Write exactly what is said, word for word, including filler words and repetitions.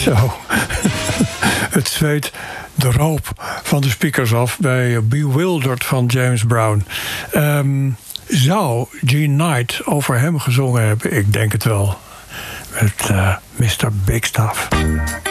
Zo. Het zweet droop van de speakers af bij Bewildered van James Brown. Um, zou Gene Knight over hem gezongen hebben? Ik denk het wel. Met uh, mister Big Stuff.